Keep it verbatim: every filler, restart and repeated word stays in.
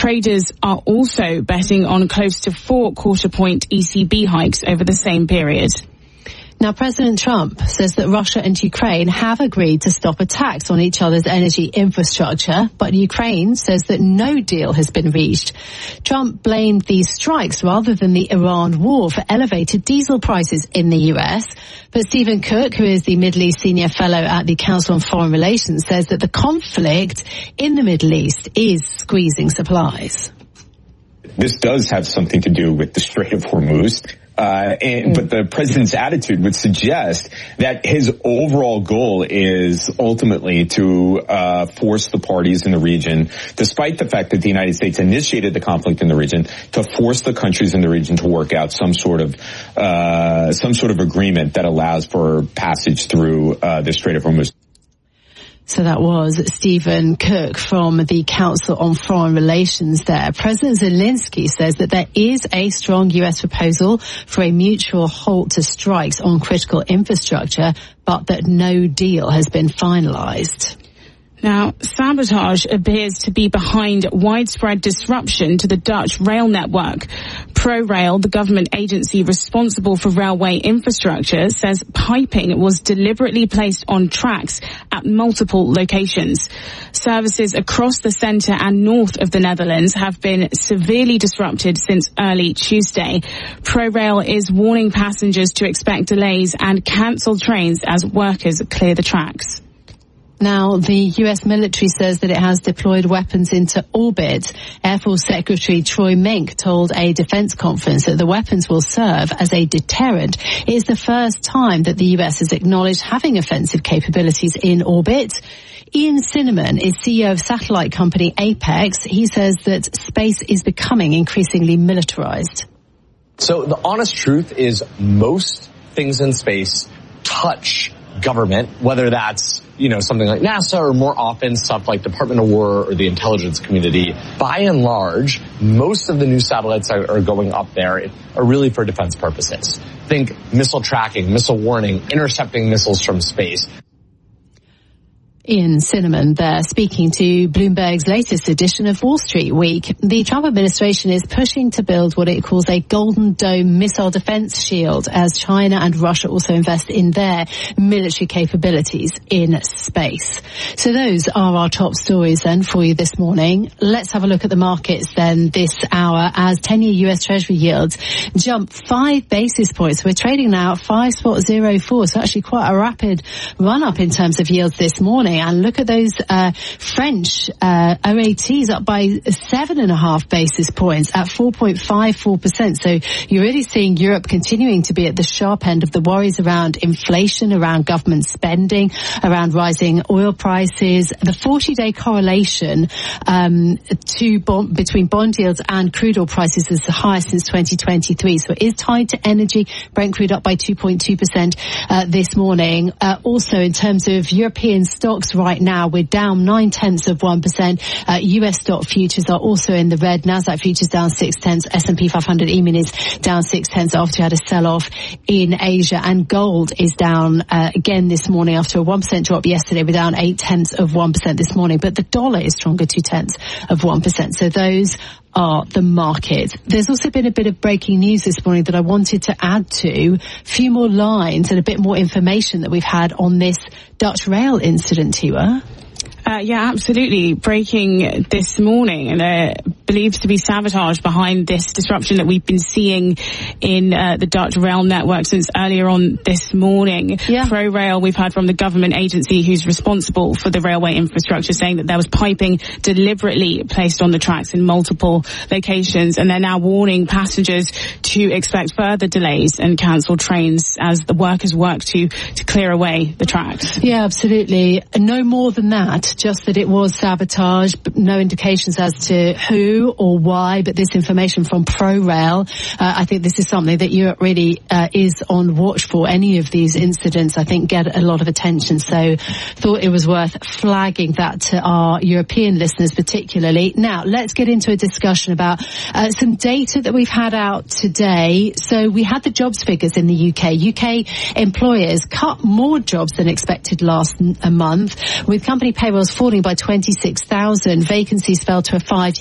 traders are also betting on close to four quarter-point E C B hikes over the same period. Now, President Trump says that Russia and Ukraine have agreed to stop attacks on each other's energy infrastructure, but Ukraine says that no deal has been reached. Trump blamed these strikes rather than the Iran war for elevated diesel prices in the U S. But Stephen Cook, who is the Middle East Senior Fellow at the Council on Foreign Relations, says that the conflict in the Middle East is squeezing supplies. This does have something to do with the Strait of Hormuz. Uh, and, but the president's attitude would suggest that his overall goal is ultimately to uh, force the parties in the region, despite the fact that the United States initiated the conflict in the region, to force the countries in the region to work out some sort of uh, some sort of agreement that allows for passage through uh, the Strait of Hormuz. So that was Stephen Cook from the Council on Foreign Relations there. President Zelensky says that there is a strong U S proposal for a mutual halt to strikes on critical infrastructure, but that no deal has been finalized. Now, sabotage appears to be behind widespread disruption to the Dutch rail network. ProRail, the government agency responsible for railway infrastructure, says piping was deliberately placed on tracks at multiple locations. Services across the centre and north of the Netherlands have been severely disrupted since early Tuesday. ProRail is warning passengers to expect delays and cancel trains as workers clear the tracks. Now, the U S military says that it has deployed weapons into orbit. Air Force Secretary Troy Mink told a defense conference that the weapons will serve as a deterrent. It is the first time that the U S has acknowledged having offensive capabilities in orbit. Ian Cinnamon is C E O of satellite company Apex. He says that space is becoming increasingly militarized. So the honest truth is most things in space touch government, whether that's, you know, something like NASA or more often stuff like Department of War or the intelligence community. By and large, most of the new satellites that are going up there are really for defense purposes. Think missile tracking, missile warning, intercepting missiles from space. Ian Cinnamon there speaking to Bloomberg's latest edition of Wall Street Week. The Trump administration is pushing to build what it calls a Golden Dome missile defense shield as China and Russia also invest in their military capabilities in space. So those are our top stories then for you this morning. Let's have a look at the markets then this hour as ten-year U S Treasury yields jump five basis points. We're trading now at five point oh four, so actually quite a rapid run-up in terms of yields this morning. And look at those uh, French uh, O A Ts up by seven and a half basis points at four point five four percent. So you're really seeing Europe continuing to be at the sharp end of the worries around inflation, around government spending, around rising oil prices. The forty-day correlation um, to bond, between bond yields and crude oil prices is the highest since twenty twenty-three. So it is tied to energy. Brent crude up by two point two percent uh, this morning. Uh, also, in terms of European stocks, right now we're down nine tenths of one percent. Uh, U S stock futures are also in the red. Nasdaq futures down six tenths. S and P five hundred E-mini is down six tenths after we had a sell-off in Asia. And gold is down uh, again this morning after a one percent drop yesterday. We're down eight tenths of one percent this morning. But the dollar is stronger, two tenths of one percent. So those are the market. There's also been a bit of breaking news this morning that I wanted to add to. A few more lines and a bit more information that we've had on this Dutch rail incident, Tiwa. Uh, yeah, absolutely. Breaking this morning, and uh, believed to be sabotage behind this disruption that we've been seeing in uh, the Dutch rail network since earlier on this morning. Yeah. ProRail, we've heard from the government agency who's responsible for the railway infrastructure, saying that there was piping deliberately placed on the tracks in multiple locations, and they're now warning passengers to expect further delays and cancel trains as the workers work to, to clear away the tracks. Yeah, absolutely. No more than that. Just that it was sabotage, but no indications as to who or why, but this information from ProRail. Uh, I think this is something that Europe really uh, is on watch for. Any of these incidents, I think, get a lot of attention. So thought it was worth flagging that to our European listeners particularly. Now, let's get into a discussion about uh, some data that we've had out today. So we had the jobs figures in the U K. U K employers cut more jobs than expected last m- a month, with company payrolls falling by twenty-six thousand. Vacancies fell to a five